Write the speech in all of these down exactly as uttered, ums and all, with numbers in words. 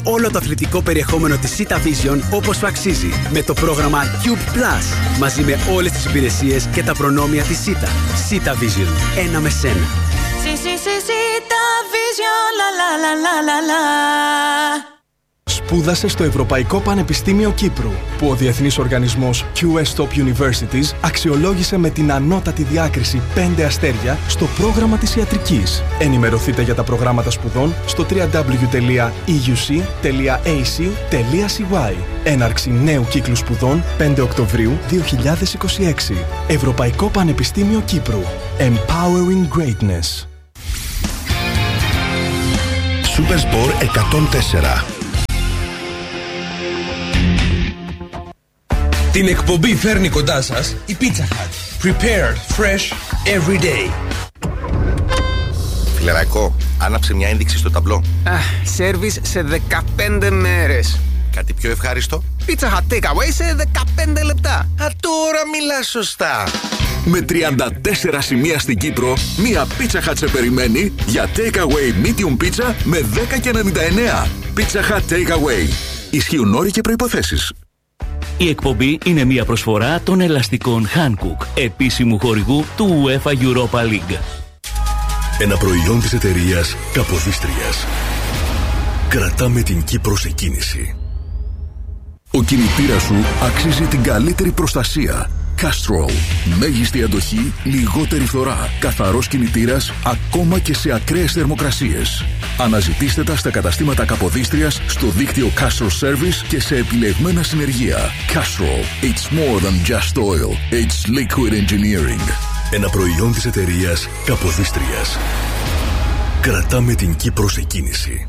όλο το αθλητικό περιεχόμενο της Sita Vision όπως το αξίζει με το πρόγραμμα Cube Plus μαζί με όλες τις υπηρεσίες και τα προνόμια της Sita. Sita Vision. Ένα με σένα. Sita Vision. La la la la la la. Σπούδασε στο Ευρωπαϊκό Πανεπιστήμιο Κύπρου, που ο διεθνής οργανισμός κιου ες Top Universities αξιολόγησε με την ανώτατη διάκριση πέντε αστέρια στο πρόγραμμα της ιατρικής. Ενημερωθείτε για τα προγράμματα σπουδών στο double-u double-u double-u τελεία ι γιου σι τελεία έι σι τελεία σι γουάι. Έναρξη νέου κύκλου σπουδών πέντε Οκτωβρίου δύο χιλιάδες είκοσι έξι. Ευρωπαϊκό Πανεπιστήμιο Κύπρου. Empowering Greatness. Supersport εκατόν τέσσερα. Την εκπομπή φέρνει κοντά σας η Pizza Hut. Prepared fresh every day. Φιλεραϊκό, άναψε μια ένδειξη στο ταμπλό. Σέρβις σε δεκαπέντε μέρες. Κάτι πιο ευχάριστο. Pizza Hut takeaway σε δεκαπέντε λεπτά. Α, τώρα μιλάς σωστά. Με τριάντα τέσσερα σημεία στην Κύπρο, μία Pizza Hut σε περιμένει για takeaway medium pizza με δέκα και ενενήντα εννέα. Pizza Hut takeaway. Ισχύουν όροι και προϋποθέσεις. Η εκπομπή είναι μια προσφορά των ελαστικών Hankook, επίσημου χορηγού του UEFA Europa League. Ένα προϊόν της εταιρείας Καποδίστριας. Κρατάμε την Κύπρο σε κίνηση. Ο κινητήρας σου αξίζει την καλύτερη προστασία. Castrol. Μέγιστη αντοχή, λιγότερη φθορά. Καθαρός κινητήρας, ακόμα και σε ακραίες θερμοκρασίες. Αναζητήστε τα στα καταστήματα Καποδίστριας, στο δίκτυο Castrol Service και σε επιλεγμένα συνεργεία. Castrol. It's more than just oil. It's liquid engineering. Ένα προϊόν της εταιρείας Καποδίστριας. Κρατάμε την Κύπρο σε κίνηση.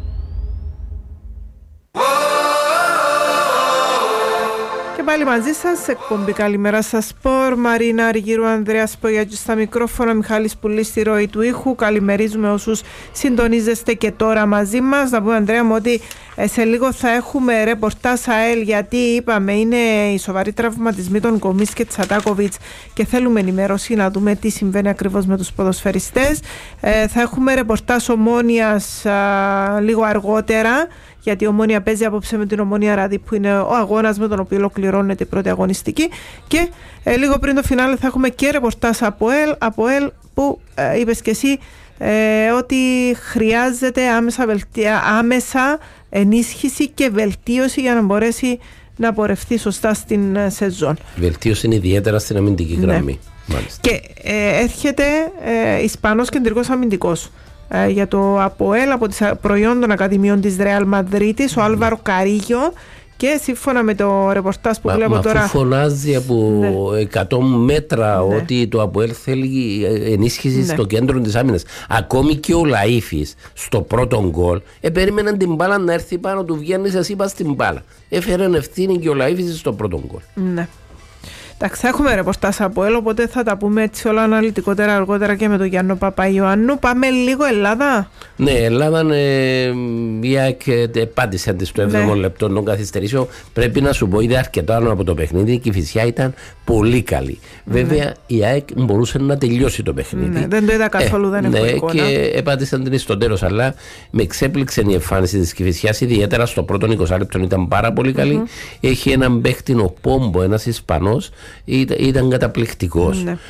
Και πάλι μαζί σας, εκπομπή Καλημέρα σας Σπορ. Μαρίνα Αργύρου, Ανδρέας Πογιάτζης στα μικρόφωνα, Μιχάλης Πουλής στη ροή του ήχου. Καλημερίζουμε όσους συντονίζεστε και τώρα μαζί μας. Να πούμε, Ανδρέα μου, ότι σε λίγο θα έχουμε ρεπορτάζ ΑΕΛ, γιατί είπαμε είναι οι σοβαροί τραυματισμοί των Κομής και Τσατάκοβιτς και θέλουμε ενημέρωση να δούμε τι συμβαίνει ακριβώς με τους ποδοσφαιριστές. Ε, θα έχουμε ρεπορτάζ Ομόνοιας α, λίγο αργότερα, γιατί η Ομόνια παίζει απόψε με την Ομόνια Ράδι, που είναι ο αγώνας με τον οποίο ολοκληρώνεται η πρώτη αγωνιστική. Και ε, λίγο πριν το φινάλε θα έχουμε και ρεπορτάζ από ΕΛ, από ΕΛ που ε, είπες και εσύ ε, ότι χρειάζεται άμεσα, βελτία, άμεσα ενίσχυση και βελτίωση για να μπορέσει να πορευτεί σωστά στην ε, σεζόν. Βελτίωση είναι ιδιαίτερα στην αμυντική γραμμή. Ναι. Και ε, έρχεται ε, Ισπανός κεντρικός αμυντικός για το ΑΠΟΕΛ από τις προϊόν των Ακαδημιών της Ρεάλ Μαδρίτης, ο Άλβαρο Καρίγιο, και σύμφωνα με το ρεπορτάζ που μα, βλέπω μα τώρα. Αφού φωνάζει από ναι. εκατό μέτρα ναι. ότι το ΑΠΟΕΛ θέλει ενίσχυση ναι. στο κέντρο της άμυνας. Ακόμη και ο Λαΐφης στο πρώτο γκολ ε, περίμεναν την μπάλα να έρθει πάνω του, βγαίνεις εσύ πας στην μπάλα. Έφερε ευθύνη και ο Λαΐφης στο πρώτο γκολ. Ναι. Εντάξει, έχουμε ρεπορτάζ από ΕΛ, οπότε θα τα πούμε έτσι όλα αναλυτικότερα αργότερα και με τον Γιάννο Παπαϊωάννου. Πάμε λίγο Ελλάδα. Ναι, Ελλάδα ε, μια και πάτησε τη στο έβδομο ναι. λεπτό των καθυστερήσεων. Πρέπει να σου πω, είδε αρκετά άλλο από το παιχνίδι. Και η Κηφισιά ήταν πολύ καλή. Βέβαια, ναι. η ΑΕΚ μπορούσε να τελειώσει το παιχνίδι. Ναι, δεν το είδα καθόλου, ε, δεν έχω ναι, εικόνα. Και επάτησαν την στο τέλος. Αλλά με εξέπληξε η εμφάνιση τη Κηφισιάς, ιδιαίτερα στο πρώτο είκοσι λεπτό ήταν πάρα πολύ καλή. Mm-hmm. Έχει έναν παίχτη, ο Πόμπο, ένας Ισπανός. Ήταν, ήταν καταπληκτικός. Ναι.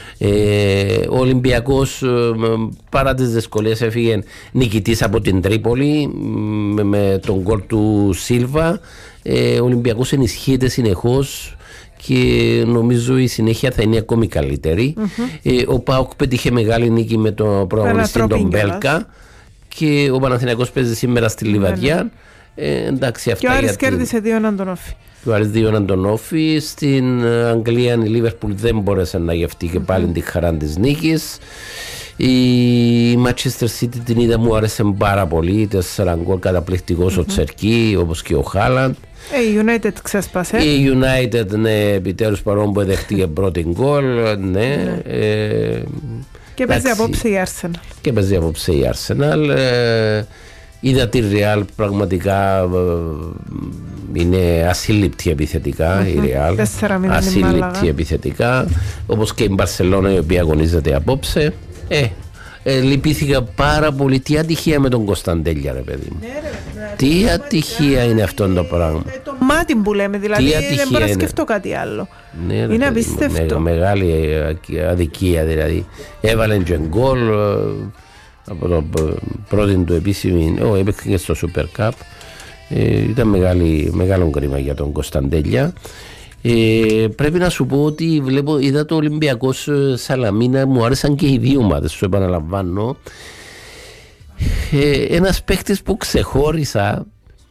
Ε, ο Ολυμπιακός παρά τις δυσκολίες έφυγε νικητής από την Τρίπολη με, με τον γκολ του Σίλβα. Ε, ο Ολυμπιακός ενισχύεται συνεχώς και νομίζω η συνέχεια θα είναι ακόμη καλύτερη. Mm-hmm. Ε, ο ΠΑΟΚ πέτυχε μεγάλη νίκη με τον προαγωνιστή τον Μπέλκα και ο Παναθηναϊκός παίζει σήμερα στη Λιβαδιά. Ε, εντάξει, αυτά και ο Άρης κέρδισε δύο έναν τον Όφη. Του Άρης δύο έναν τον Όφη. Στην Αγγλία η Λίβερπουλ δεν μπόρεσε να γευτεί και πάλι mm-hmm. τη χαρά της νίκης. Η Manchester City την είδα, μου άρεσε πάρα πολύ. Τέσσερα γκολ, καταπληκτικός mm-hmm. ο Τσερκί, όπως και ο Χάλαντ. Ε, η United ξέσπασε. Η United, ναι, επιτέλους, παρόν που δέχτηκε πρώτη γκολ, ναι. Ε, και παίζει απόψε η Arsenal. Και παίζει απόψε η Arsenal. Ε, είδα τη Real, πραγματικά ε, είναι ασύλληπτη επιθετικά. Mm-hmm. Η Real ασύλληπτη επιθετικά, όπως και η Μπαρσελόνα, η οποία αγωνίζεται απόψε. Ε, ε, λυπήθηκα πάρα πολύ. Τι ατυχία με τον Κωνσταντέλια, ρε παιδί μου. Ναι, ρε, ναι, τι ατυχία είναι αυτό το πράγμα. Ε, το μάτι που λέμε, δηλαδή δεν μπορώ να σκεφτώ κάτι άλλο. Ναι, ρε, είναι απίστευτο. Με, μεγάλη αδικία δηλαδή. Έβαλε και γκολ από το πρώτη του επίσημη, oh, έπαιξε και στο Super Cup. Ε, ήταν μεγάλη, μεγάλο κρίμα για τον Κωνσταντέλια. Ε, πρέπει να σου πω ότι βλέπω, είδα το Ολυμπιακός Σαλαμίνα, μου άρεσαν και οι δύο ομάδες, σου επαναλαμβάνω. Ε, ένας παίκτης που ξεχώρισα,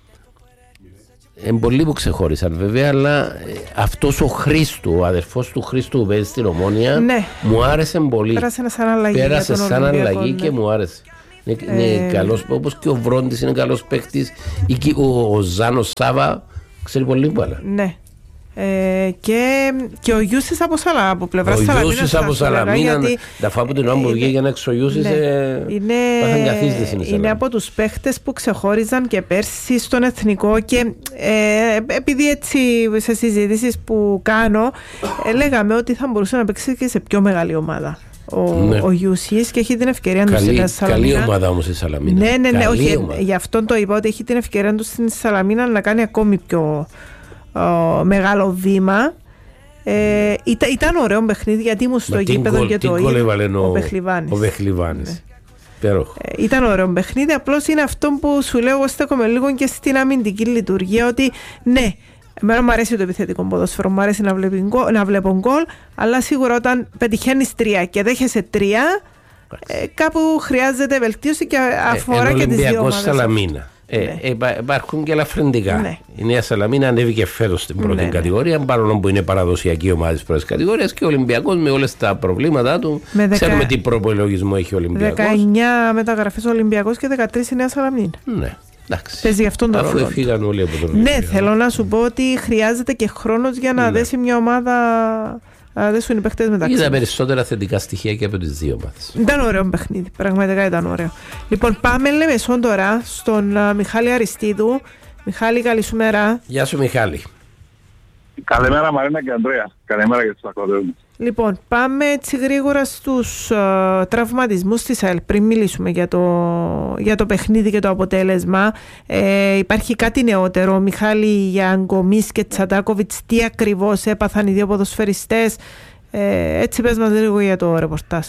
ε, πολλοί που ξεχώρισαν βέβαια, αλλά ε, αυτός ο Χρήστου, ο αδερφός του Χρήστου που παίζει στην Ομόνια, ναι, μου άρεσε πολύ. Πέρασε σαν αλλαγή, Πέρασε σαν αλλαγή ναι. Και μου άρεσε. Είναι, ε... είναι καλός, όπως και ο Βρόντις είναι καλός παίκτης, ο, ο Ζάνος Σάβα ξέρει πολύ μπάλα. Ναι. Ε, και, και ο Γιούσης από, Σαλα, από πλευρά Σαλαμίνα. Ο Γιούσης από Σαλαμίνα, τα φά που την ώρα που βγήκε έξω ο Γιούσης, είναι, είναι από τους παίχτες που ξεχώριζαν και πέρσι στον εθνικό και ε, επειδή έτσι σε συζητήσεις που κάνω ε, λέγαμε ότι θα μπορούσε να παίξει και σε πιο μεγάλη ομάδα. Ο, ναι. ο Γιούσης και έχει την ευκαιρία του στην Σαλαμίνα. Καλή ομάδα όμως η Σαλαμίνα. Ναι, ναι, ναι, όχι, γι' αυτό το είπα ότι έχει την ευκαιρία του στην Σαλαμίνα να κάνει ακόμη πιο ο, μεγάλο βήμα. Ε, ήταν, ήταν ωραίο παιχνίδι γιατί ήμουν στο γήπεδο και το είδα. Ο Βεχλιβάνης. Ο Βεχλιβάνης. Ναι. Ε, ήταν ωραίο παιχνίδι. Απλώς είναι αυτό που σου λέω, εγώ στέκομαι λίγο και στην αμυντική λειτουργία. Ότι ναι, εμένα μου αρέσει το επιθετικό ποδόσφαιρο, μου αρέσει να, να βλέπω γκολ, αλλά σίγουρα όταν πετυχαίνεις τρία και δέχεσαι τρία, ε, κάπου χρειάζεται βελτίωση και αφορά ε, και τις δύο ομάδες. Σαλαμίνα. Ε, ναι. ε, υπάρχουν και ελαφρυντικά. Ναι. Η Νέα Σαλαμίνα ανέβηκε φέτος στην πρώτη ναι, κατηγορία, ναι. Παρόλο που είναι παραδοσιακή ομάδα της πρώτης κατηγορίας, και ο Ολυμπιακός με όλες τα προβλήματά του. Με δεκα... Ξέρουμε τι προπολογισμό έχει ο Ολυμπιακός. δεκαεννιά μεταγραφές ο Ολυμπιακός και δεκατρείς η Νέα Σαλαμίνα. Ναι. Εντάξει. Παίζει αυτόν τον ρόλο. Φύγαν όλοι από τον Ναι, θέλω να σου πω ότι χρειάζεται και χρόνος για να ναι. δέσει μια ομάδα. Δεν σου είναι παίχτες μεταξύ. Είδα περισσότερα θετικά στοιχεία και από τις δύο ομάδες. Ήταν ωραίο παιχνίδι, πραγματικά ήταν ωραίο. Λοιπόν, πάμε Λεμεσόν τώρα στον uh, Μιχάλη Αριστίδου. Μιχάλη, καλή σου μέρα. Γεια σου, Μιχάλη. Καλημέρα, Μαρίνα και Ανδρέα. Καλημέρα για τους ακροατές μας. Λοιπόν, πάμε έτσι γρήγορα στους uh, τραυματισμούς της ΑΕΛ πριν μιλήσουμε για το, για το παιχνίδι και το αποτέλεσμα. Ε, υπάρχει κάτι νεότερο, Μιχάλη, για Γκομής και Τσατάκοβιτς, τι ακριβώς έπαθαν οι δύο ποδοσφαιριστές. Ε, έτσι πες μας λίγο για το ρεπορτάζ.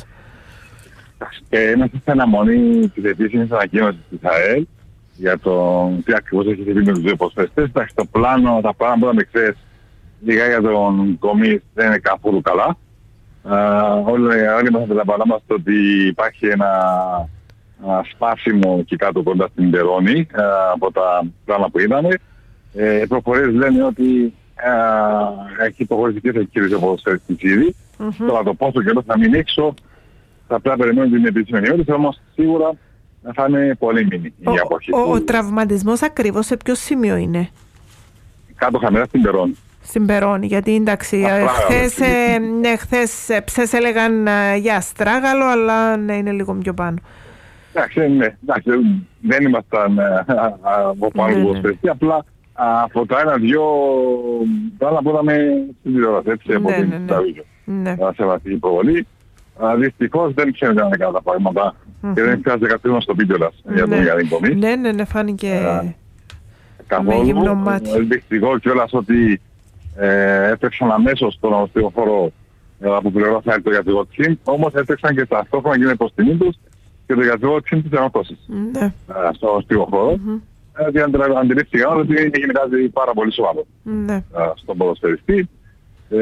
Ε, είμαστε σε αναμονή της επίσημης ανακοίνωσης της ΑΕΛ για το τι ακριβώς έχει συμβεί με τους δύο ποδοσφαιριστές. Εντάξει, το πλάνο, τα πλάνα που είδαμε χθες λίγα για τον Γκομής δεν είναι καθόλου καλά. Uh, όλοι, όλοι μας αντιλαμβανόμαστε ότι υπάρχει ένα uh, σπάσιμο εκεί κάτω κοντά στην Περώνη uh, από τα πλάνα που είδαμε. Uh, οι προφορίες λένε ότι uh, έχει υποχωρήσει και σε κύριος ποδοσφαιριστής ήδη. Mm-hmm. Τώρα το πόσο καιρό θα μείνει έξω θα πρέπει να περιμένουμε την επίσημη ενημέρωση, όμως σίγουρα θα είναι πολύ μήνυ η αποχή. Ο, ο, ο τραυματισμός ακριβώς σε ποιο σημείο είναι? Κάτω χαμηλά στην Περώνη. Στην Περώνη, γιατί εντάξει, χθες, ε, ναι, χθες ε, ψες έλεγαν ε, για αστράγαλο, αλλά ναι, είναι λίγο πιο πάνω. Εντάξει, ναι, εντάξει, δεν ήμασταν ε, από πάνω από ποδοσφαιριστή, απλά από τα ένα-δυο άλλα που είδαμε στην τηλεόραση, έτσι, από την Ταβίγιο. Σε βαθική προβολή. Δυστυχώς δεν ξέρετε να είναι καλά τα πράγματα και δεν χρειάζεται καθόλου να στο πει κιόλας για τον Γιάννη Γκομής. Ναι, ναι, ναι, φάνηκε καθόλου. Δυστυχώς κιόλας ότι Ε, έπαιξαν αμέσως στον οστιοφόρο ε, από πλευρά το γιατρικό team, όμως έπαιξαν και ταυτόχρονα γίνανε προς τιμή τους και το γιατρικό team της ενόχωσης ναι. ε, στο οστιοφόρο. Mm-hmm. Ε, αντιλήφθηκαν ότι έγινε κάτι πάρα πολύ σοβαρό ναι. ε, στον ποδοσφαιριστή. Ε,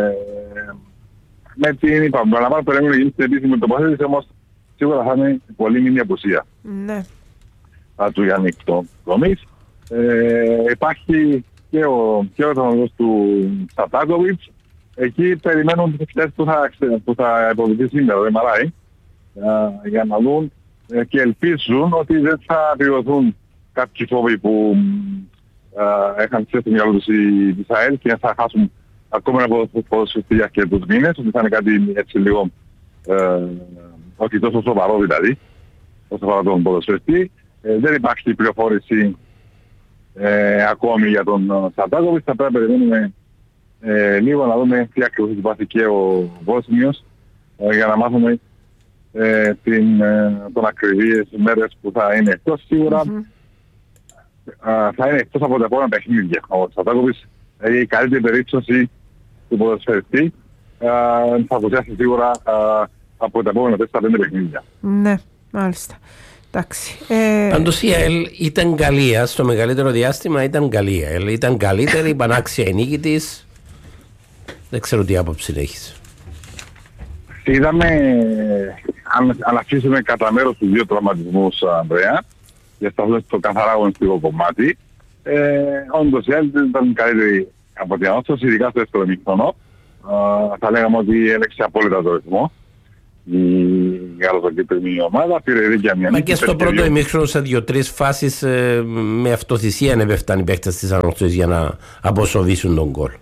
με την είπαμε, παραλαμβάνω πρέπει να γίνει στην επίσημη τοποθέτηση, όμως σίγουρα θα είναι πολύ μήνυ απουσία ναι. ε, του Γιάννη Γκομής. Ε, υπάρχει και ο, και ο τρομοδός του Τσατάκοβιτς. Εκεί περιμένουν τις εξετάσεις που θα, που θα υποβληθεί σήμερα, το εμ αρ άι, uh, για να δουν uh, και ελπίζουν ότι δεν θα επιβεβαιωθούν κάποιοι φόβοι που uh, είχαν θέσει στο μυαλό τους της ΑΕΛ και θα χάσουν ακόμα ένα ποδοσφαιριστή για και τους μήνες, ότι θα είναι κάτι έτσι λίγο uh, όχι τόσο σοβαρό δηλαδή, όσο αφορά τον ποδοσφαιριστή. Uh, δεν υπάρχει πληροφόρηση Ε, ακόμη για τον Τσατάκοβιτς, θα πρέπει να περιμένουμε ε, λίγο να δούμε τι ακριβώς έχει πάθει και ο Βόσνιος ε, για να μάθουμε ε, την, ε, τον ακριβείς μέρες που θα είναι εκτός. Σίγουρα mm-hmm. ε, θα είναι εκτός από τα επόμενα παιχνίδια. Ο Τσατάκοβιτς έχει η καλύτερη περίπτωση του ποδοσφαιριστή, ε, θα αποσιάσει σίγουρα ε, από τα επόμενα τέσσερα πέντε παιχνίδια. Ναι, μάλιστα. Ε... Πάντως η ΑΕΛ ήταν καλή, στο μεγαλύτερο διάστημα ήταν καλή. Η ΑΕΛ ήταν καλύτερη, πανάξια η νίκη της. Δεν ξέρω τι άποψη έχεις. Είδαμε, αν, αν αφήσουμε κατά μέρος τους δύο τραυματισμούς, Ανδρέα, για σταθούμε στο καθαρά αγωνιστικό κομμάτι, ε, όντως η ΑΕΛ ήταν καλύτερη από την ανώσταση, ειδικά στο δεύτερο ημίχρονο. Ε, θα λέγαμε ότι έλεξε απόλυτα το ρυθμό. Η γαλλοκύπρινη ομάδα πήρε δίκαια μια. Μα και στο πρώτο ημίχρονο σε δύο-τρεις φάσεις ε, με αυτοθυσία ανεπέφταν οι παίκτες της Ανόρθωσης για να αποσοβήσουν τον γκολ.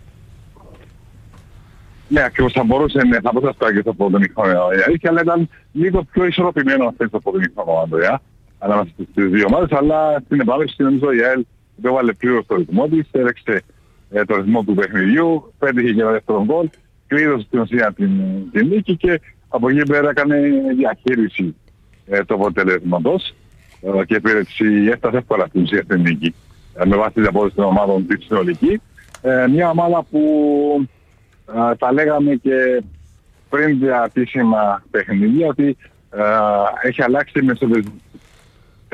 Ναι, ακριβώς θα μπορούσε να θα μπορούσε να και στο πρώτο ημίχρονο η αλήθεια, αλλά ήταν λίγο πιο ισορροπημένο αυτό στο πρώτο ημίχρονο, Ανδρέα, ανάμεσα στις δύο ομάδες, αλλά στην επανάληψη νομίζω η ΑΕΛ έβαλε πλήρως το ρυθμό της, έλεξε ε, το ρυθμό του παιχνιδιού, πέτυχε και ένα δεύτερο γκολ, κλείδωσε στην ουσία την, την νίκη και από εκεί πέρα έκανε διαχείριση ε, του αποτελέσματος ε, και πήρετσι έφτασε εύκολα στην ουσία στην νίκη ε, με βάση την απόδοση των ομάδων της συνολική. Ε, μια ομάδα που ε, τα λέγαμε και πριν τα επίσημα παιχνίδια ότι ε, έχει αλλάξει μεσοδεσμές. Ε,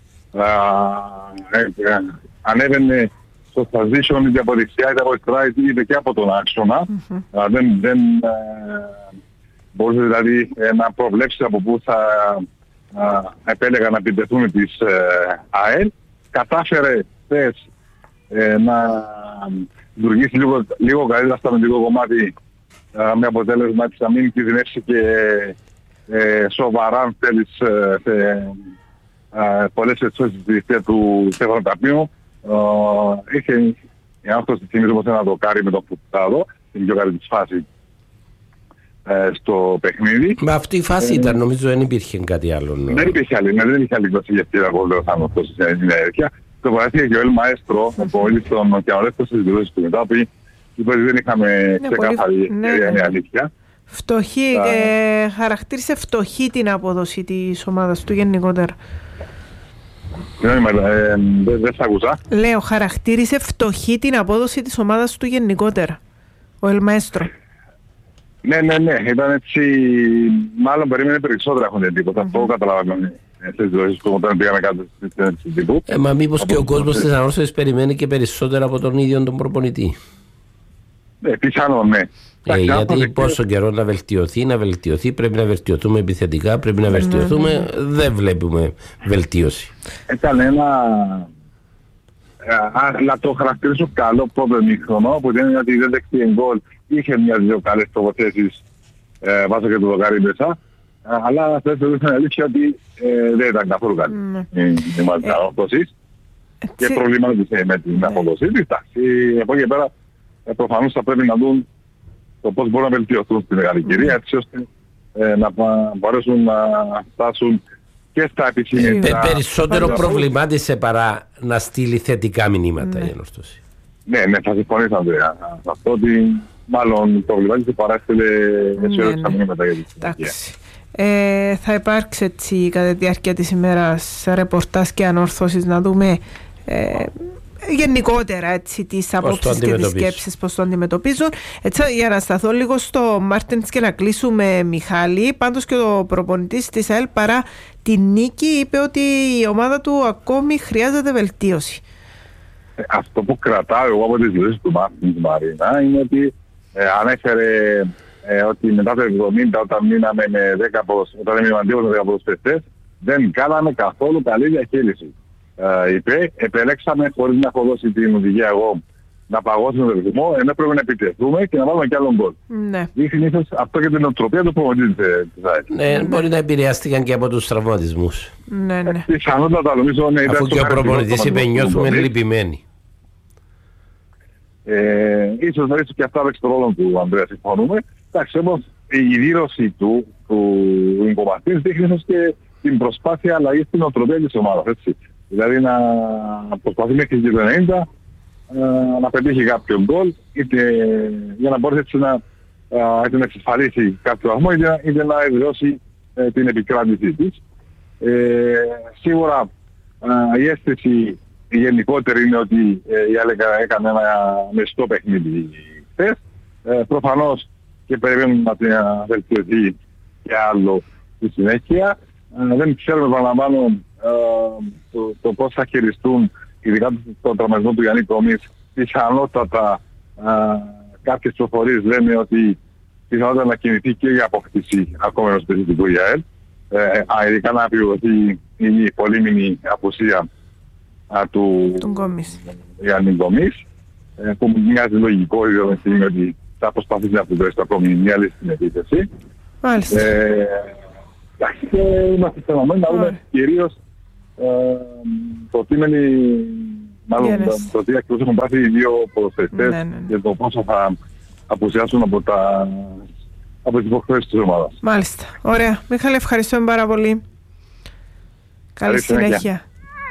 ε, ε, ανέβαινε στο transition είτε από δεξιά είτε από αριστερά είτε και από τον άξονα. Mm-hmm. Ε, δεν, δεν, ε, μπορούσε δηλαδή ε, να προβλέψει από πού θα α, επέλεγα να επιτεθούν τις ε, ΑΕΛ. Κατάφερε θες ε, να λειτουργήσει λίγο, λίγο καλύτερα στο αμυντικό κομμάτι α, με αποτέλεσμα της να μην κινδυνεύσει και ε, σοβαρά αν θέλεις ε, σε ε, πολλές εξώσεις της διευθυντίας του Στέφανου Ταπείου. Ε, είχε η άνθρωπος της θυμίζει όπως ένα δοκάρι με τον Φουτάδο, την πιο καλή της φάση στο παιχνίδι. Μα αυτή η φάση ε, ήταν, νομίζω δεν υπήρχε κάτι άλλο. Δεν υπήρχε άλλη, ναι, δεν υπήρχε άλλη κλασική από όλο το αυτό στην ενέργεια. Το παράθυε και ο Ελ Μαέστρο, ο Πόλης των Κιανολέκτος στις δηλώσεις του μετά, που είπε ότι δεν είχαμε ξεκάθαρη ευκαιρία, είναι αλήθεια. Φτωχή, ε, χαρακτήρισε φτωχή την απόδοση της ομάδας του γενικότερα. Ε, δεν σ' άκουσα. Λέω, χαρακτήρισε φτωχή την απόδοση της ομάδας του γενικότερα. Ο Ελ Μαέστρο. Ναι, ναι, ναι. Ήταν έτσι, μάλλον περίμενε περισσότερα έχουν την τίποτα. Αυτό καταλάβαμε στις δηλώσεις που όταν πήγαμε κάτω στην τύπου. Ε, μα μήπως και ο κόσμος της Ανόρθωσης περιμένει και περισσότερα από τον ίδιο τον προπονητή. Ναι, πιθανόν, ναι. Ε, γιατί πόσο καιρό να βελτιωθεί, να βελτιωθεί, πρέπει να βελτιωθούμε επιθετικά, πρέπει να βελτιωθούμε, δεν βλέπουμε βελτίωση. Ήταν ένα, να το χαρακτηρίσω καλό πρώτο ημίχρονο, που δεν είναι ότι δεν δέχτηκε γκολ. Είχε μια-δυο καλές τοποθέσεις ε, βάζω και το δοκάρι μέσα, αλλά θα θεωρούσα την αλήθεια ότι ε, δεν ήταν καθόλου καλή η μάλιστα απόδοσης και προβλημάτισε με την απόδοση της. Από εκεί πέρα ε, προφανώς θα πρέπει να δουν το πώς μπορούν να βελτιωθούν στη μεγάλη κυρία, έτσι ώστε ε, να μπορέσουν να φτάσουν και στα επισήμια. Ε, περισσότερο προβλημάτισε παρά να στείλει θετικά μηνύματα η Ανόρθωση. Ναι, ναι, θα συμφωνήσω, Ανδρέα. Αυτό ότι μάλλον το προβλημάτισε παρά έστειλε αισιόδοξα μηνύματα για τη συνέχεια. Ε, θα υπάρξει έτσι κατά τη διάρκεια της ημέρας ρεπορτάζ και ανορθώσεις να δούμε ε, γενικότερα έτσι, τις απόψεις και τις σκέψεις πώς το αντιμετωπίζουν. Έτσι, για να σταθώ λίγο στο Μάρτινς και να κλείσουμε, Μιχάλη, πάντως και ο προπονητής της ΑΕΛ παρά την νίκη είπε ότι η ομάδα του ακόμη χρειάζεται βελτίωση. Ε, αυτό που κρατάω εγώ από τις δηλώσεις του Μάρτινς, Μαρίνα, είναι ότι ε, ανέφερε ε, ότι μετά το εβδομήντα όταν μείναμε με δέκα ποδοσφαιριστές δεν κάναμε καθόλου καλή διαχείριση. Uh, είπε, επέλεξαμε χωρίς να έχω δώσει την οδηγία εγώ να παγώσουμε τον ρυθμό, ενώ πρέπει να επιτεθούμε και να βάλουμε κι άλλο γκολ. Ναι. Δείχνει ίσως αυτό και την οτροπία του προπονητή της ΑΕΛ. Ναι, ναι, μπορεί να επηρεάστηκαν και από τους τραυματισμούς. Ναι, ναι. Πιθανότατα νομίζω ναι, αφού και ο προπονητής είπε νιώθουμε λυπημένοι. Ε, ίσως να ίσως και αυτά παίξει τον ρόλο του Ανδρέα, συμφωνούμε. Εντάξει, όμως η δήλωση του, του υπομαθής δείχνει ίσως και την προσπάθεια αλλαγής στην οτροπία της ομάδας, έτσι. Δηλαδή να προσπαθεί μέχρι και το ενενήντα να πετύχει κάποιο γκολ, είτε για να μπορέσει έτσι να, είτε να εξασφαλίσει κάποιο βαθμό, είτε, είτε να εκδηλώσει ε, την επικράτησή της. Ε, σίγουρα ε, η αίσθηση η γενικότερη είναι ότι ε, η ΑΕΚ έκανε ένα μεστό παιχνίδι χθες. Ε, προφανώς και περιμένουν να την βελτιωθεί και άλλο στη συνέχεια. Ε, δεν ξέρουμε, παραλαμβάνω, ε, το, το πώς θα χειριστούν, ειδικά τον τραυματισμό του Γιάννη Κομής. Πιθανότατα ε, κάποιες προφορίες λένε ότι πιθανότατα να κινηθεί και η αποκτήση ακόμα ενός specific για ΕΛ. Ε, ειδικά να επιβεβαιωθεί η πολύμηνη απουσία α, του Γιάννη Κομής, ε, που μοιάζει λογικό η δεδομένη ότι θα προσπαθήσει να αποδώσει ακόμη μια λύση στην επίθεση. Μάλιστα. Ε, εντάξει, και είμαστε στενωμένοι να δούμε κυρίως ε, το τι μένει, μάλλον το τι ακριβώς έχουν πάθει οι δύο ποδοσφαιριστές, ναι, ναι, ναι. Και το πόσο θα απουσιάσουν από, τα, από τις υποχρεώσεις της ομάδας. Μάλιστα. Ωραία. Μιχάλη, ευχαριστούμε πάρα πολύ. Καλή συνέχεια. συνέχεια.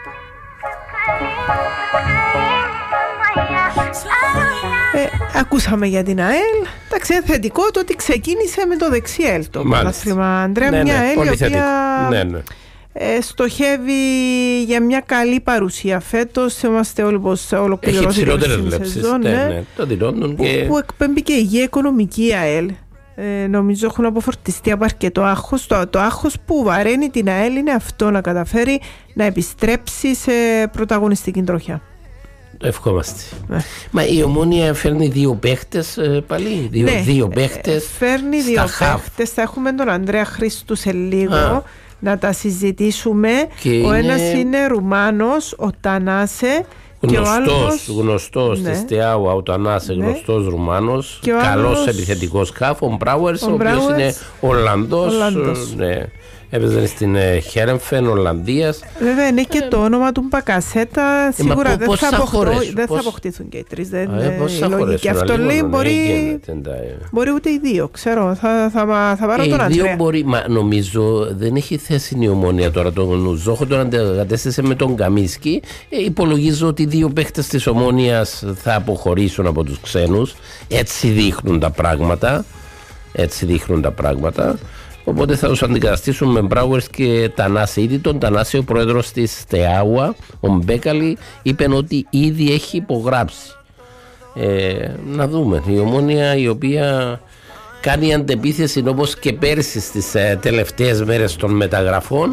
Ε, ακούσαμε για την ΑΕΛ. Εντάξει, είναι θετικό το ότι ξεκίνησε με το δεξί ΕΛ το πρωτάθλημα. Αντρέα, ναι, μια ναι, ΑΕΛ η οποία ναι, ναι. Ε, στοχεύει για μια καλή παρουσία φέτος. Είμαστε όλοι πως ολοκληρώσει την σεζόν, ναι, ναι, το δηλώνουν που, και... που εκπέμπει και υγεία οικονομική η ΑΕΛ. Ε, νομίζω έχουν αποφορτιστεί από αρκετό άγχος. Το, το άγχος που βαραίνει την ΑΕΛ είναι αυτό, να καταφέρει να επιστρέψει σε πρωταγωνιστική τροχιά. Το ευχόμαστε. Ναι. Μα η Ομόνοια φέρνει δύο παίχτες ε, πάλι. Δύο, ναι, δύο παίχτες. Ε, φέρνει δύο παίχτες. Θα έχουμε τον Ανδρέα Χρήστου σε λίγο. Α. Να τα συζητήσουμε. Και ο είναι... ένας είναι Ρουμάνος, ο Τανάσε. Γνωστός, άλλος... γνωστός ναι. Της Στεάουα, ο Τανάσε, ναι. Γνωστός Ρουμάνος. Καλός άλλος... επιθετικός χαφ. Ο Μπράουερς, ο, ο οποίος είναι Ολλανδός. Ολλανδός. Ναι. Έπαιζε στην Χέρεμφεν Ολλανδίας. Βέβαια είναι και το όνομα του Μπακασέτα. Σίγουρα ε, δεν, θα αποκτώ, δεν πώς... θα αποκτήσουν και οι τρεις. Δεν ε, είναι λογική. Αυτό λέει μπορεί, μπορεί ούτε οι δύο. Ξέρω, θα, θα, θα, θα πάρω ε, τον Αντρέα. Μπορεί, μα νομίζω δεν έχει θέση η Ομόνοια τώρα. Τον Ζόχο τον αντικατέστησε με τον Καμίσκι. Ε, υπολογίζω ότι οι δύο παίχτες της Ομόνοιας θα αποχωρήσουν από τους ξένους. Έτσι δείχνουν τα πράγματα. Έτσι δείχνουν τα πράγματα. Οπότε θα τους αντικαταστήσουν με Μπράουερς και Τανάση. Ήδη τον Τανάση, ο πρόεδρος της Στεάουα, ο Μπέκαλη, είπε ότι ήδη έχει υπογράψει. Ε, να δούμε. Η Ομόνοια η οποία κάνει αντεπίθεση όπως και πέρσι στις ε, τελευταίες μέρες των μεταγραφών.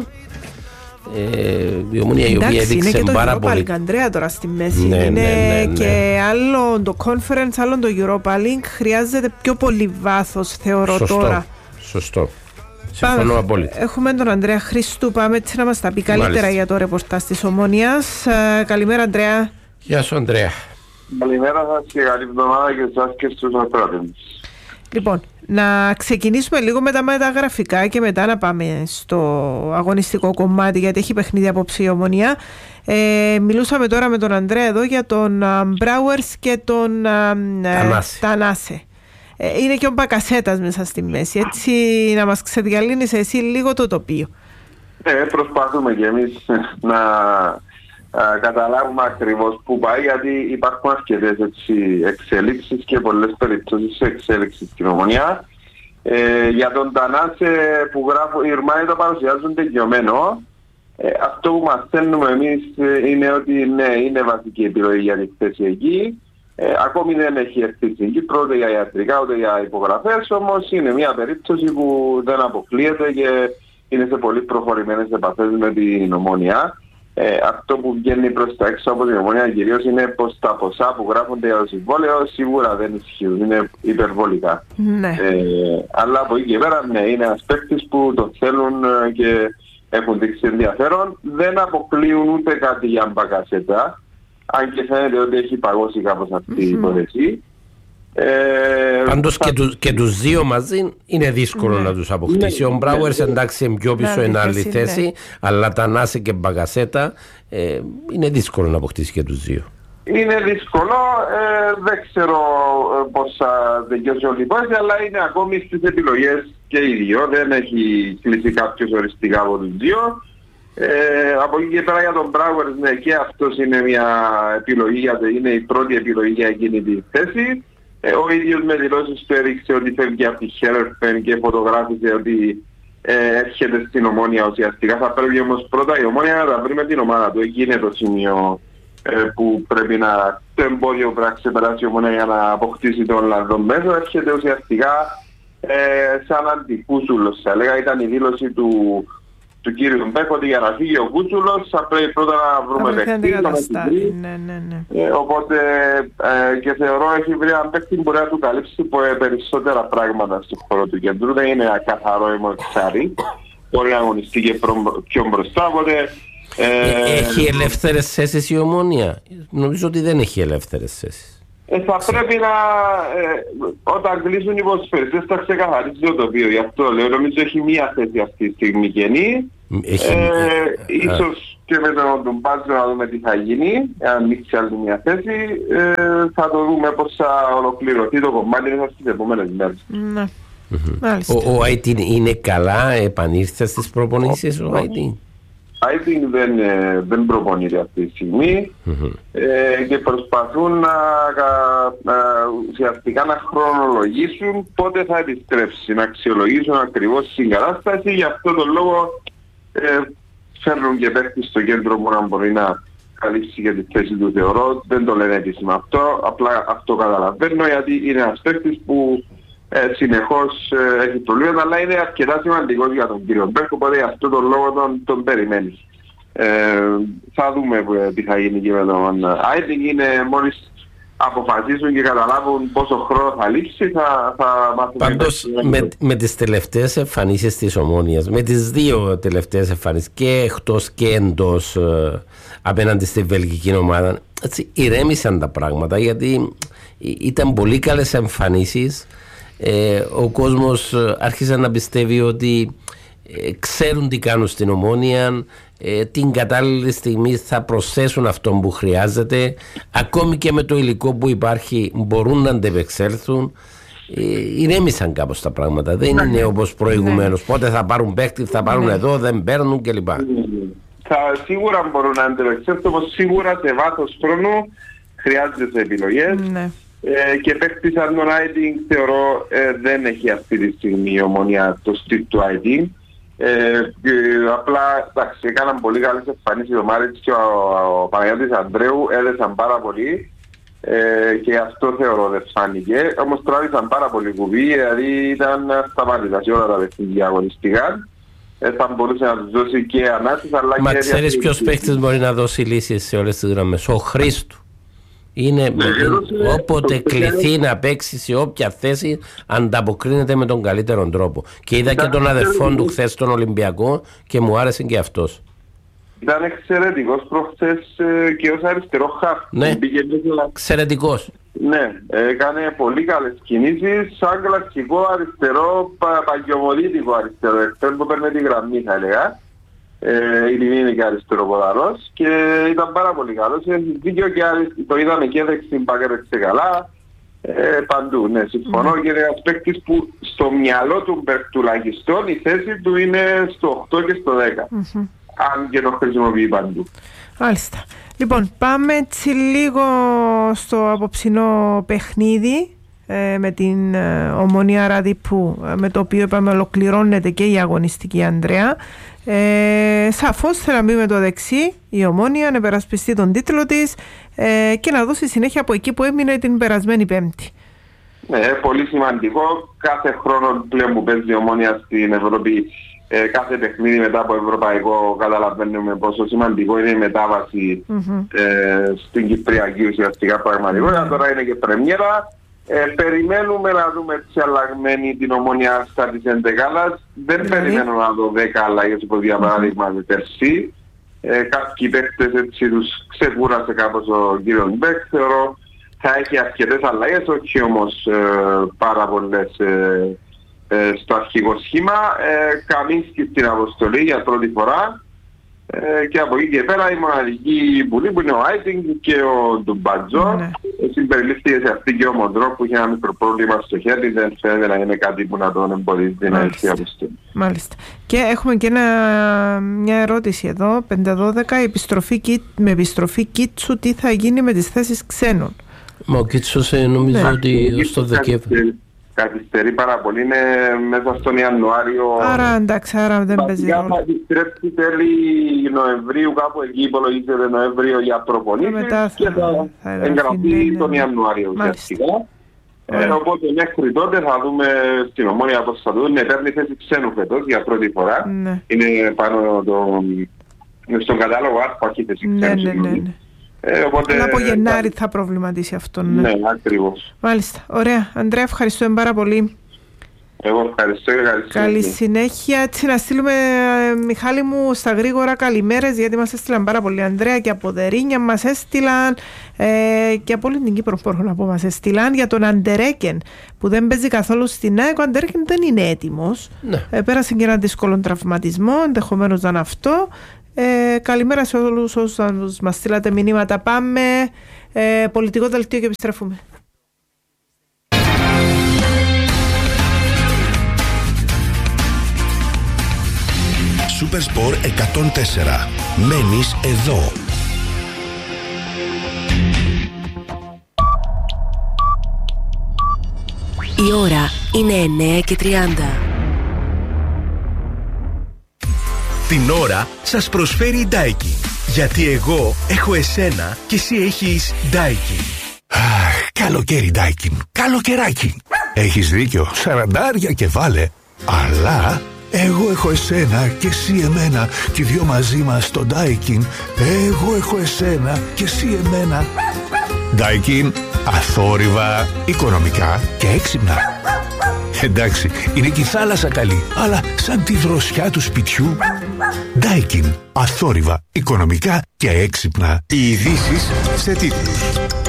Ε, η Ομόνοια η οποία έδειξε πάρα πολύ. Είναι και το Europa League, Ανδρέα, τώρα στη μέση. Ναι, είναι ναι, ναι, ναι. Και άλλο το Conference, άλλο το Europa League. Χρειάζεται πιο πολύ βάθος, θεωρώ. Σωστό. Τώρα. Σωστό. Συμφωνώ απόλυτα. Έχουμε τον Ανδρέα Χρήστου. Πάμε έτσι να μας τα πει καλύτερα. Μάλιστα. Για το ρεπορτάζ της Ομόνοιας. Uh, καλημέρα, Ανδρέα. Γεια σου, Ανδρέα. Καλημέρα σας και καλή εβδομάδα και εσάς και στους ακροατές. Λοιπόν, να ξεκινήσουμε λίγο με τα μεταγραφικά και μετά να πάμε στο αγωνιστικό κομμάτι, γιατί έχει παιχνίδι απόψε η Ομόνια. Ε, μιλούσαμε τώρα με τον Ανδρέα εδώ για τον Μπράουερς uh, και τον uh, Τανάσε. Είναι και ο Μπακασέτας μέσα στη μέση, έτσι να μας ξεδιαλύνεις εσύ λίγο το τοπίο. Ε, προσπαθούμε και εμείς να α, καταλάβουμε ακριβώς που πάει, γιατί υπάρχουν αρκετές εξέλιξεις και πολλές περιπτώσεις εξέλιξης στην Ομονία. Ε, για τον Τανάσε που γράφω, οι Ρουμάνοι το παρουσιάζουν τελειωμένο. Ε, αυτό που μαθαίνουμε εμείς είναι ότι ναι, είναι βασική επιλογή για τη θέση εκεί. Ε, ακόμη δεν έχει έρθει στην Κύπρο ούτε για ιατρικά ούτε για υπογραφές, όμως είναι μια περίπτωση που δεν αποκλείεται και είναι σε πολύ προχωρημένες επαφές με την Ομόνοια. Ε, αυτό που βγαίνει προς τα έξω από την Ομόνοια κυρίως είναι πως τα ποσά που γράφονται για το συμβόλαιο σίγουρα δεν ισχύουν, είναι υπερβολικά. Ναι. Ε, αλλά από εκεί και πέρα ναι, είναι ένας παίκτης που το θέλουν και έχουν δείξει ενδιαφέρον. Δεν αποκλείουν ούτε κάτι για Μπακασέτα. Αν και φαίνεται ότι έχει παγώσει κάπως αυτή mm-hmm. η υπόθεση. Ε, Πάντως θα... και, του, και τους δύο μαζί είναι δύσκολο mm-hmm. να τους αποκτήσει. Ναι, ο Μπράουερς ναι, εντάξει είναι πιο πίσω, είναι άλλη θέση, ναι. Αλλά Τανάσε και Μπακασέτα ε, είναι δύσκολο να αποκτήσει και τους δύο. Είναι δύσκολο, ε, δεν ξέρω πώς θα δικαιώσει όλη η υπόθεση, αλλά είναι ακόμη στις επιλογές και οι δύο. Δεν έχει κλείσει κάποιος οριστικά από τους δύο. Ε, από εκεί και πέρα για τον Μπράουερς, ναι, και αυτός είναι μια επιλογή, γιατί είναι η πρώτη επιλογή για εκείνη τη θέση. Ε, ο ίδιος με δηλώσεις του έδειξε ότι φεύγει από τη Χέρεφεν και φωτογράφησε ότι ε, έρχεται στην Ομόνια ουσιαστικά. Θα πρέπει όμως πρώτα η Ομόνια να τα βρει με την ομάδα του. Εκεί είναι το σημείο ε, που πρέπει να το εμπόδιο πρέπει να ξεπεράσει η Ομόνια για να αποκτήσει τον Ολλανδό μέσο. Έρχεται ουσιαστικά ε, σαν αντικούτσουλος. Θα λέγα ήταν η δήλωση του, του κύριου Μπέκ ότι για να φύγει ο Κούτσουλος θα πρέπει πρώτα να βρούμε παίκτη. Ναι, ναι, ναι. Ε, οπότε ε, και θεωρώ έχει βρει έναν παίκτη που μπορεί να του καλύψει περισσότερα πράγματα στον χώρο του κέντρου. Δεν είναι ένα καθαρό ημοξάρι. Μπορεί να αγωνιστεί και πιο μπροστά. Οπότε, ε, έχει ελεύθερες θέσεις η Ομόνια? Νομίζω ότι δεν έχει ελεύθερες θέσεις. Ε, θα πρέπει να, ε, όταν κλείσουν οι ποδοσφαιριστές θα ξεκαθαρίσει το τοπίο. Γι' αυτό λέω, νομίζω έχει μία θέση αυτή τη στιγμή κενή. Έχει... Ε, ίσως και με τον Ντουμπάτζο να δούμε τι θα γίνει. Αν ανοίξει άλλη μία θέση, ε, θα το δούμε πώς θα ολοκληρωθεί το κομμάτι μέσα στις επόμενες μέρες. Ναι. Mm-hmm. Ο, ο Άιτιν είναι καλά, επανήρθε στις προπονήσεις ο Άιτιν? I think δεν, δεν προπονείται αυτή τη στιγμή mm-hmm. ε, και προσπαθούν να, να, ουσιαστικά να χρονολογήσουν πότε θα επιστρέψει, να αξιολογήσουν ακριβώς την κατάσταση. Γι' αυτό τον λόγο ε, φέρνουν και παίχτη στο κέντρο που να μπορεί να καλύψει και τη θέση του, θεωρώ. Δεν το λένε επίσημα αυτό, απλά αυτό καταλαβαίνω, γιατί είναι ένας παίχτης που Ε, συνεχώς ε, έχει προβλήματα, αλλά είναι αρκετά σημαντικός για τον κύριο Μπέρκ, οπότε για αυτόν τον λόγο τον, τον περιμένει. Ε, θα δούμε ε, τι θα γίνει και με τον Άιτινγκ. Είναι μόλις αποφασίσουν και καταλάβουν πόσο χρόνο θα λείψει, θα, θα μάθουν. Πάντως με, με τις τελευταίες εμφανίσεις της Ομόνιας, με τις δύο τελευταίες εμφανίσεις και εκτός και εντός ε, απέναντι στη βελγική ομάδα, έτσι ηρέμησαν τα πράγματα, γιατί ήταν πολύ καλές εμφανίσεις. Ε, ο κόσμος άρχισε να πιστεύει ότι ε, ξέρουν τι κάνουν στην Ομόνια, ε, την κατάλληλη στιγμή θα προσθέσουν αυτό που χρειάζεται, ακόμη και με το υλικό που υπάρχει μπορούν να αντεπεξέλθουν. ε, ηρέμησαν κάπως τα πράγματα, δεν είναι όπως προηγουμένως, πότε θα πάρουν παίκτη, θα πάρουν εδώ, δεν παίρνουν κλπ. Θα, σίγουρα μπορούν να αντεπεξέλθουν, όπως σίγουρα σε βάθος χρόνου χρειάζεται επιλογές. Ναι. Ε, και παίκτης σαν τον Άιτινγκ θεωρώ ε, δεν έχει αυτή τη στιγμή η Ομόνια το στυλ του Άιτινγκ. Ε, ε, απλά εντάξει, έκαναν πολύ καλές εμφανίσεις ο Μάριτς και ο, ο Παναγιώτης Ανδρέου, έδεσαν πάρα πολύ ε, και αυτό θεωρώ δεν φάνηκε. Όμως τράβησαν πάρα πολύ κουβί, δηλαδή ήταν σταμάτητα σε όλα τα παιχνίδια αγωνιστικά. Ε, θα μπορούσε να τους δώσει και ανάσες, αλλά Μα και... Μα ξέρεις ποιος παίκτης μπορεί να δώσει λύσεις σε όλες τις γραμμές? Ο Χρήστου. Είναι με, ε, όποτε κληθεί να παίξει σε όποια θέση ανταποκρίνεται με τον καλύτερο τρόπο. Και είδα και τον αδερφόν του χθες στον Ολυμπιακό και μου άρεσε και αυτός. Ήταν εξαιρετικός προχθές ε, και ως αριστερό χαφ. Ναι, εξαιρετικός. Ναι, έκανε πολύ καλές κινήσεις, σαν κλασικό αριστερό, πα, παγιωμοδίτικο αριστερό, εκτός που παίρνει τη γραμμή θα έλεγα. Ε, είναι και αριστεροποδαρός και ήταν πάρα πολύ καλός. Έχει δίκιο και το είδαμε και δεξιν πάκερεξε καλά. Ε, παντού, ναι, συμφωνώ. Mm. Και είναι ένας παίκτης που στο μυαλό του τουλάχιστον η θέση του είναι στο οκτώ και στο δέκα. Mm-hmm. Αν και το χρησιμοποιεί παντού. Μάλιστα. Λοιπόν, πάμε έτσι λίγο στο απόψινό παιχνίδι ε, με την ε, Ομονία Ραδίππου, ε, με το οποίο είπαμε ολοκληρώνεται και η αγωνιστική, Ανδρέα. Ε, σαφώς θέλει να μπει με το δεξί η Ομόνια, να περασπιστεί τον τίτλο της ε, και να δώσει συνέχεια από εκεί που έμεινε την περασμένη Πέμπτη. Ναι, πολύ σημαντικό. Κάθε χρόνο πλέον που παίζει η Ομόνια στην Ευρώπη, ε, κάθε παιχνίδι μετά από ευρωπαϊκό, καταλαβαίνουμε πόσο σημαντικό είναι η μετάβαση mm-hmm. ε, στην Κυπριακή ουσιαστικά πραγματικότητα. Mm-hmm. Τώρα είναι και πρεμιέρα. Ε, περιμένουμε να δούμε έτσι αλλαγμένη την Ομόνια στα της εντεκάδας. Δεν mm-hmm. περιμένω να δω δέκα αλλαγές όπως για παράδειγμα με Περσί. Ε, κάποιοι παίκτες έτσι τους ξεκούρασε κάπως ο κύριος Μπέκ. Θεωρώ θα έχει αρκετές αλλαγές, όχι όμως ε, πάρα πολλές ε, ε, στο αρχικό σχήμα. Ε, Καμίνσκι στην αποστολή για πρώτη φορά. Ε, και από εκεί και πέρα η μοναδική πουλή που είναι ο Άιτινγκ και ο Ντουμπατζό. Ναι. Συμπεριλήφθηκε σε αυτή και ο Μοντρό που είχε ένα μικρό πρόβλημα στο χέρι. Δεν φαίνεται να είναι κάτι που να τον εμποδίζει να έρθει αποστολή. Μάλιστα. Και έχουμε και ένα, μια ερώτηση εδώ, πέντε δώδεκα, επιστροφή, με επιστροφή Κίτσου, τι θα γίνει με τις θέσεις ξένων? Μα ο Κίτσος νομίζω ναι. ότι ως το Δεκέμβρη. καθυστερεί πάρα πολύ, είναι μέσα στον Ιανουάριο. Άρα εντάξει, άρα δεν παίζει ρόλο. Θα επιστρέψει τέλη Νοεμβρίου, κάπου εκεί υπολογίζεται Νοέμβριο για προπονήσεις και θα, θα εγγραφεί τον Ιανουάριο ουσιαστικά. Ε, οπότε μέχρι τότε θα δούμε στην Ομόνια πώς θα δούμε. Παίρνει θέση ξένου φέτος για πρώτη φορά. Ναι. Είναι πάνω το, στον κατάλογο άρχη θέση ξένου. Ναι, ναι, ναι, ναι. Ε, οπότε, αλλά από Γενάρη θα προβληματίσει αυτό. Ναι, ναι, ακριβώς. Μάλιστα. Ωραία. Ανδρέα, ευχαριστούμε πάρα πολύ. Εγώ ευχαριστώ και καλή συνέχεια. Καλή συνέχεια. Έτσι να στείλουμε, Μιχάλη μου, στα γρήγορα καλημέρες, γιατί μας έστειλαν πάρα πολύ. Ανδρέα και από Δερίνια μας έστειλαν ε, και από όλη την Κύπρο μπορώ να πω μας έστειλαν για τον Αντερέκεν που δεν παίζει καθόλου στην ΑΕΚ. Ο Αντερέκεν δεν είναι έτοιμος. Ναι. Ε, πέρασε και έναν δύσκολο τραυματισμό, ενδεχομένως να είναι αυτό. Ε, καλημέρα σε όλους όσους μας στείλατε μηνύματα. Πάμε ε, πολιτικό δελτίο και επιστρέφουμε. Supersport εκατόν τέσσερα. Μένεις εδώ. Η ώρα είναι εννιά και τριάντα. Την ώρα σας προσφέρει η Daikin. Γιατί εγώ έχω εσένα και εσύ έχεις Daikin. Αχ, καλοκαίρι Daikin. Καλοκαιράκι. Έχεις δίκιο, σαραντάρια και βάλε. Αλλά εγώ έχω εσένα και εσύ εμένα και οι δυο μαζί μας στο Daikin. Εγώ έχω εσένα και εσύ εμένα. Daikin, αθόρυβα, οικονομικά και έξυπνα. Εντάξει, είναι και η θάλασσα καλή, αλλά σαν τη δροσιά του σπιτιού. Daikin, αθόρυβα, οικονομικά και έξυπνα. Οι ειδήσεις σε τίτλους.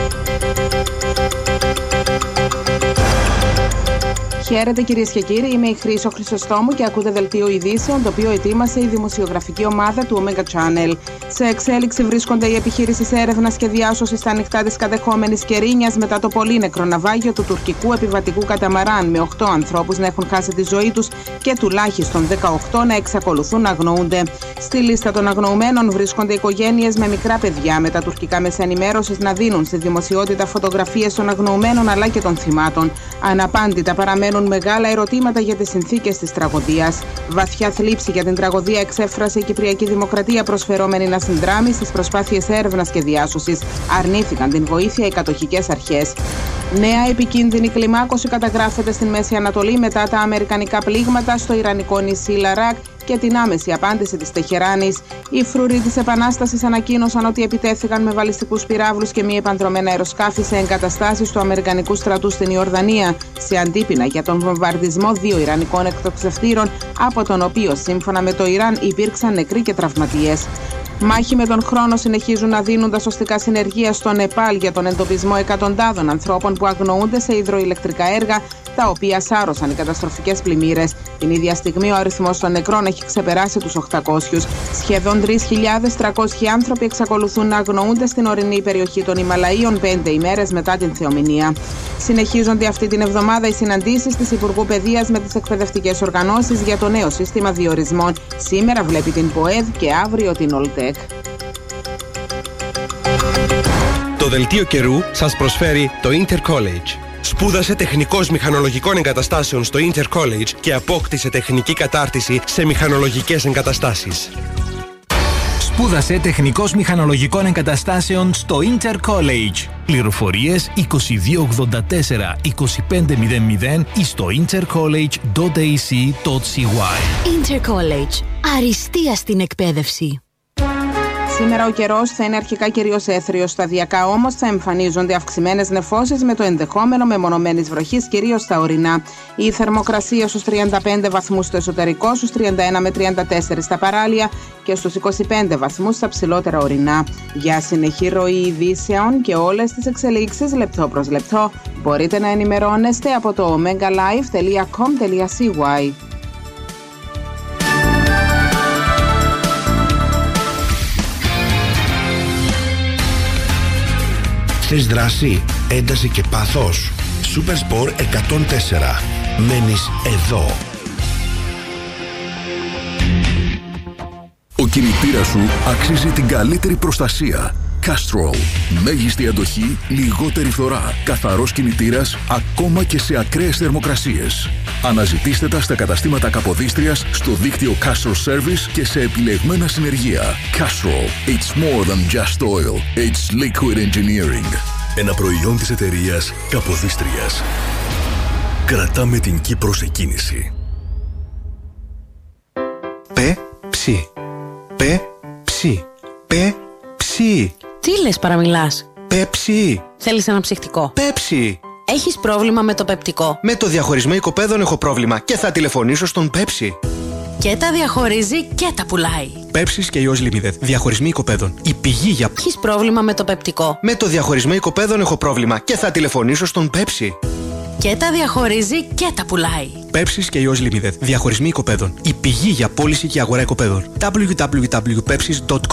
Χαίρετε κυρίες και κύριοι, είμαι η Χρύσο Χρυσοστόμου και ακούτε δελτίο ειδήσεων το οποίο ετοίμασε η δημοσιογραφική ομάδα του Omega Channel. Σε εξέλιξη βρίσκονται οι επιχειρήσεις έρευνας και διάσωσης στα ανοιχτά της κατεχόμενης Κερίνιας μετά το πολύνεκρο ναυάγιο του τουρκικού επιβατικού καταμαράν, με οκτώ ανθρώπους να έχουν χάσει τη ζωή τους και τουλάχιστον δεκαοκτώ να εξακολουθούν να αγνοούνται. Στη λίστα των αγνοουμένων βρίσκονται οικογένειες με μικρά παιδιά, με τα τουρκικά μέσα ενημέρωσης να δίνουν στη δημοσιότητα φωτογραφίες των αγνοουμένων αλλά και των θυμάτων. Αναπάντητα παραμένουν μεγάλα ερωτήματα για τις συνθήκες της τραγωδίας. Βαθιά θλίψη για την τραγωδία εξέφρασε η Κυπριακή Δημοκρατία, προσφερόμενη να συνδράμει στις προσπάθειες έρευνας και διάσωσης. Αρνήθηκαν την βοήθεια οι κατοχικές αρχές. Νέα επικίνδυνη κλιμάκωση καταγράφεται στην Μέση Ανατολή μετά τα αμερικανικά πλήγματα στο ιρανικό νησί Λαράκ και την άμεση απάντηση της Τεχεράνης. Οι φρουροί της Επανάστασης ανακοίνωσαν ότι επιτέθηκαν με βαλιστικούς πυράβλους και μη επανδρομένα αεροσκάφη σε εγκαταστάσεις του αμερικανικού στρατού στην Ιορδανία, σε αντίπεινα για τον βομβαρδισμό δύο ιρανικών εκτοξευτήρων, από τον οποίο σύμφωνα με το Ιράν υπήρξαν νεκροί και τραυματίες. Μάχη με τον χρόνο συνεχίζουν να δίνουν τα σωστικά συνεργεία στο Νεπάλ για τον εντοπισμό εκατοντάδων ανθρώπων που αγνοούνται σε υδροηλεκτρικά έργα, τα οποία σάρωσαν οι καταστροφικές πλημμύρες. Την ίδια στιγμή ο αριθμός των νεκρών έχει ξεπεράσει τους οκτακόσιους. Σχεδόν τρεις χιλιάδες τριακόσιοι άνθρωποι εξακολουθούν να αγνοούνται στην ορεινή περιοχή των Ιμαλαίων πέντε ημέρες μετά την θεομηνία. Συνεχίζονται αυτή την εβδομάδα οι συναντήσεις της Υπουργού Παιδείας με τις εκπαιδευτικές οργανώσεις για το νέο σύστημα διορισμών. Σήμερα βλέπει την ΠΟΕΔ και αύριο την ΟΛΤΕΚ. Το δελτίο καιρού σας προσφέρει το Intercollege. Σπούδασε τεχνικός μηχανολογικών εγκαταστάσεων στο Intercollege και απόκτησε τεχνική κατάρτιση σε μηχανολογικές εγκαταστάσεις. Σπούδασε τεχνικός μηχανολογικών εγκαταστάσεων στο Intercollege. Πληροφορίες είκοσι δύο ογδόντα τέσσερα είκοσι πέντε μηδέν μηδέν ή στο intercollege τελεία έι σι τελεία σι γουάι. Intercollege. Αριστεία στην εκπαίδευση. Σήμερα ο καιρός θα είναι αρχικά κυρίως έθριος, σταδιακά όμως θα εμφανίζονται αυξημένες νεφώσεις με το ενδεχόμενο μεμονωμένης βροχής κυρίως στα ορεινά. Η θερμοκρασία στους τριάντα πέντε βαθμούς στο εσωτερικό, στους τριάντα ένα με τριάντα τέσσερα στα παράλια και στους είκοσι πέντε βαθμούς στα ψηλότερα ορεινά. Για συνεχή ροή ειδήσεων και όλες τις εξελίξεις λεπτό προς λεπτό μπορείτε να ενημερώνεστε από το omega live τελεία com τελεία σι γουάι. Θες δράση, ένταση και πάθος. Supersport εκατόν τέσσερα. Μένεις εδώ. Ο κινητήρας σου αξίζει την καλύτερη προστασία. Castrol. Μέγιστη αντοχή, λιγότερη φθορά. Καθαρός κινητήρας, ακόμα και σε ακραίες θερμοκρασίες. Αναζητήστε τα στα καταστήματα Καποδίστριας, στο δίκτυο Castrol Service και σε επιλεγμένα συνεργεία. Castrol. It's more than just oil. It's liquid engineering. Ένα προϊόν της εταιρείας Καποδίστριας. Κρατάμε την Κύπρο σε κίνηση. Πε-ψι. Πε-ψι. Πε-ψι. Τι λες, παραμιλάς? Πέψι. Θέλεις ένα ψυχτικό? Πέψι. Έχεις πρόβλημα με το πεπτικό? Με το διαχωρισμό οικοπαίδων έχω πρόβλημα και θα τηλεφωνήσω στον Πέψι. Και τα διαχωρίζει και τα πουλάει. Πέψις και Ιός Limited. Διαχωρισμοί οικοπαίδων. Η πηγή για... Έχεις πρόβλημα με το πεπτικό? Με το διαχωρισμό οικοπαίδων έχω πρόβλημα και θα τηλεφωνήσω στον Πέψι. Και τα διαχωρίζει και τα πουλάει. Πέψις και Ιός Limited. Διαχωρισμοί οικοπαίδων. Η πηγή για πώληση και αγορά οικοπαίδων. double-u double-u double-u τελεία pepsis τελεία com